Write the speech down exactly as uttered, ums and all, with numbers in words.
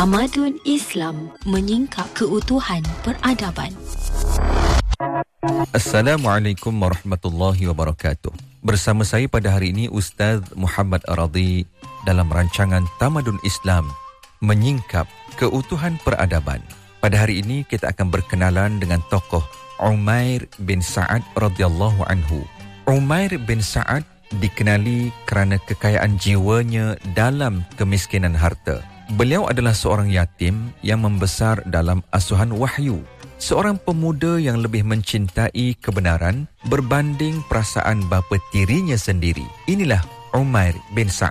Tamadun Islam menyingkap keutuhan peradaban. Assalamualaikum warahmatullahi wabarakatuh. Bersama saya pada hari ini Ustaz Muhammad Aradi dalam rancangan Tamadun Islam menyingkap keutuhan peradaban. Pada hari ini kita akan berkenalan dengan tokoh Umair bin Sa'ad radhiyallahu anhu. Umair bin Sa'ad dikenali kerana kekayaan jiwanya dalam kemiskinan harta. Beliau adalah seorang yatim yang membesar dalam asuhan wahyu. Seorang pemuda yang lebih mencintai kebenaran berbanding perasaan bapa tirinya sendiri. Inilah Umair bin Sa'ad.